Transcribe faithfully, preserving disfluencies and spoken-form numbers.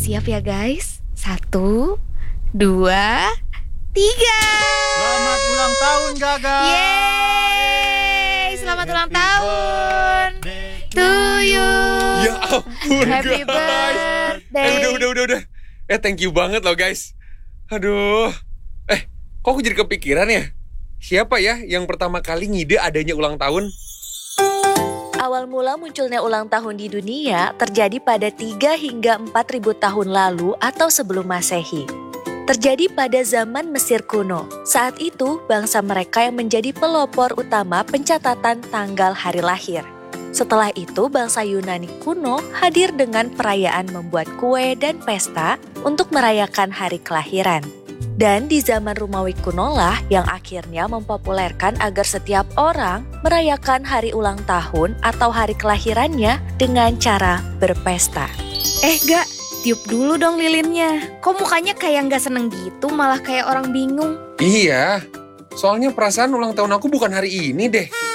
Siap ya guys? Satu, dua, tiga. Selamat ulang tahun Gaga. Yeay, selamat ulang tahun to you. Ya ampun Happy guys. birthday. Eh udah udah udah udah. Eh thank you banget loh guys. Aduh. Eh kok aku jadi kepikiran ya? Siapa ya yang pertama kali ngide adanya ulang tahun? Awal mula munculnya ulang tahun di dunia terjadi pada tiga hingga empat ribu tahun lalu atau sebelum Masehi. Terjadi pada zaman Mesir kuno. Saat itu, bangsa mereka yang menjadi pelopor utama pencatatan tanggal hari lahir. Setelah itu, bangsa Yunani kuno hadir dengan perayaan membuat kue dan pesta untuk merayakan hari kelahiran. Dan di zaman Romawi kuno lah yang akhirnya mempopulerkan agar setiap orang merayakan hari ulang tahun atau hari kelahirannya dengan cara berpesta. Eh Gak, tiup dulu dong lilinnya. Kok mukanya kayak nggak seneng gitu, malah kayak orang bingung. Iya. Soalnya perasaan ulang tahun aku bukan hari ini deh.